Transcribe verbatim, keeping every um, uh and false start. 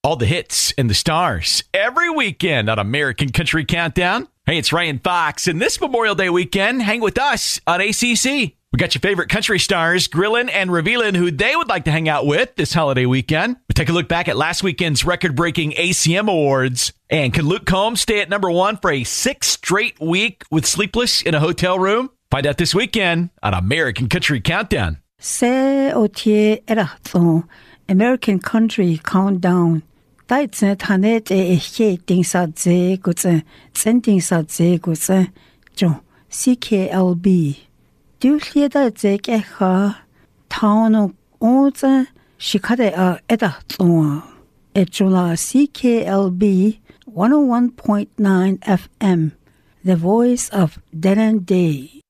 All the hits and the stars every weekend on American Country Countdown. Hey, it's Ryan Fox, and this Memorial Day weekend, hang with us on A C C. We got your favorite country stars grilling and revealing who they would like to hang out with this holiday weekend. We take a look back at last weekend's record-breaking A C M Awards. And can Luke Combs stay at number one for a sixth straight week with Sleepless in a Hotel Room? Find out this weekend on American Country Countdown. Se otie erachton American Country Countdown. Daitsen tanet e he ding sa ze gutsen sending sa ze gutsen jo C K L B. Du lieda ze ke ha town ozen shikade a erachton. E jula C K L B one oh one point nine F M. The voice of Dead and Day.